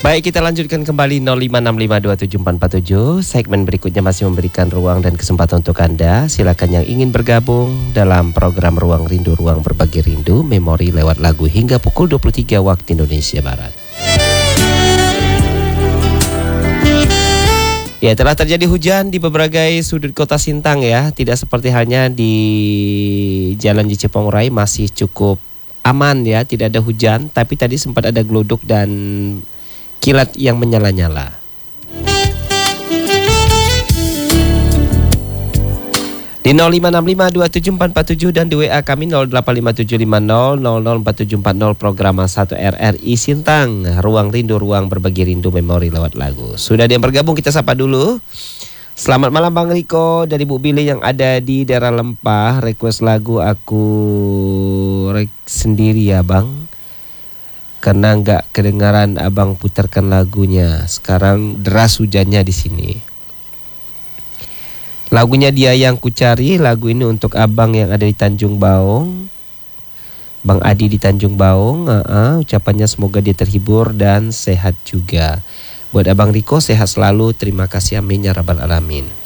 Baik, kita lanjutkan kembali 0565274447. Segmen berikutnya masih memberikan ruang dan kesempatan untuk Anda. Silakan yang ingin bergabung dalam program Ruang Rindu, Ruang Berbagi Rindu, Memori lewat lagu hingga pukul 23 waktu Indonesia Barat. Ya, telah terjadi hujan di berbagai sudut kota Sintang ya. Tidak seperti halnya di Jalan Cepong Rai, masih cukup aman ya, tidak ada hujan. Tapi tadi sempat ada glodok dan kilat yang menyala-nyala. Di 0565274447 dan di WA kami 085750004740 program 1 RRI Sintang, Ruang Rindu, Ruang Berbagi Rindu, Memori lewat lagu. Sudah ada yang bergabung, kita sapa dulu. Selamat malam Bang Riko dari Bu Billy yang ada di daerah Lempah. Request lagu aku sendiri ya Bang, karena nggak kedengaran abang putarkan lagunya. Sekarang deras hujannya di sini. Lagunya Dia Yang Kucari. Lagu ini untuk abang yang ada di Tanjung Baung, Bang Adi di Tanjung Baung. Ucapannya semoga dia terhibur dan sehat juga. Buat abang Riko, sehat selalu. Terima kasih, amin ya rabbal alamin.